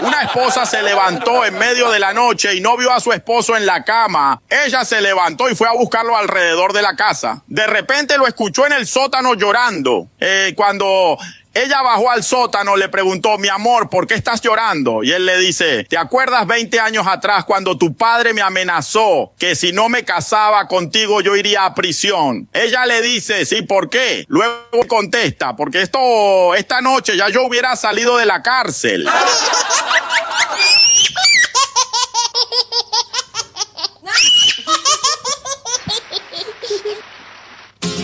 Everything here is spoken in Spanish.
Una esposa se levantó en medio de la noche y no vio a su esposo en la cama. Ella se levantó y fue a buscarlo alrededor de la casa. De repente lo escuchó en el sótano llorando. Cuando ella bajó al sótano, le preguntó: mi amor, ¿por qué estás llorando? Y él le dice: ¿te acuerdas 20 años atrás cuando tu padre me amenazó que si no me casaba contigo yo iría a prisión? Ella le dice: sí, ¿por qué? Luego contesta: porque esta noche ya yo hubiera salido de la cárcel.